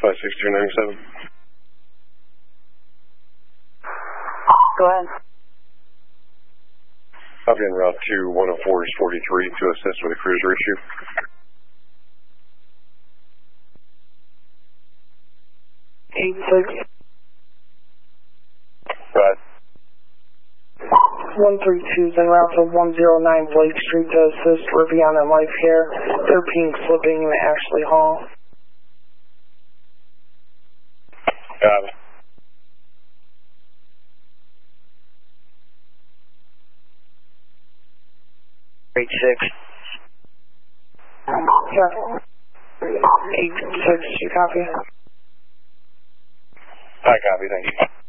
56297. Go ahead. Copy en route to 104 is 43 to assist with a cruiser issue. Eight six. Right. 132 is en route to 109 Blake Street to assist Riviana Life Care. They're pink slipping in Ashley Hall. Got it. Eight six. Yeah. 8 6, you copy? I copy, thank you.